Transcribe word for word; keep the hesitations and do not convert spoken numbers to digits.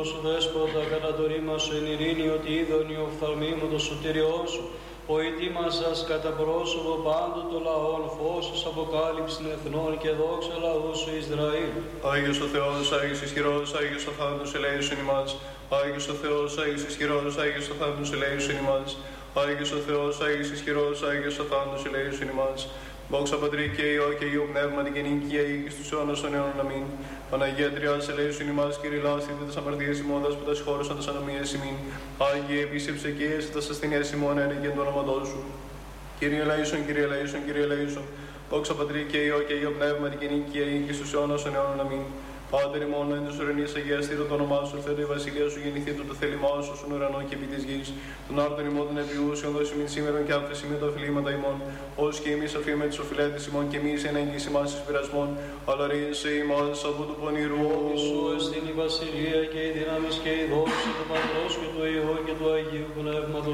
σου δέσποτα, κατά το ρήμα σου εν ειρήνη, ότι είδονη οφθαλμή μου το σωτήριό σου. Ο ετοίμασας κατά πρόσωπο πάντων των λαών, φως αποκάλυψην εθνών και δόξα λαού σου Ισραήλ. Άγιος ο Θεός, Άγιος ισχυρός, Άγιος ο θάνατος ελέησον ημάς. Άγιος ο Θεός, Άγιος ισχυρός, Άγιος ο θάνατος ελέησον ημάς. Άγιος ο Θεός, Άγιος ισχυρός, Άγιος ο θάνατος ελέησον ημάς. Δόξα Πατρί και Υιό και Υιό Πνεύματι και νίκη ή και στους αιώνας των αιώνων. Αμήν. Παναγία Τριάς ελέησον ημάς, Κύριε λάστιτε τας αμαρτίες ημώντας που τας χώρωσαν τας ανομίες ημίν. Άγιε επίσυψε και έσαι τας ασθενειές ημών ένικεν το όνοματό σου. Κύριε ελέησον, Κύριε ελέησον, Κύριε ελέησον. Δόξα Πατρί και Υιό και Υιό Πνεύματι και νίκη ή και στους αιώνας των αιώνων. Αμήν. Πάτερ ημών εν της ουρανής αγιαστήτω το όνομά σου, έρθετε η βασιλεία σου, γεννηθήτω το θέλημά σου, στον ουρανό και επί της γης. Τον άρτον ημών των επιούσιων δώσει μην σήμερον και άφεση με τα οφειλήματα ημών. Ως και εμείς αφήνουμε τις οφειλέτες ημών και εμείς εν έγκυς ημάς εις πειρασμών, αλλά ρίησε ημάς από του πονηρού. Ότι σου εστίν η βασιλεία και η δύναμις και η δόξη του Πατρός και του Υιού και του Αγίου Πνεύματος.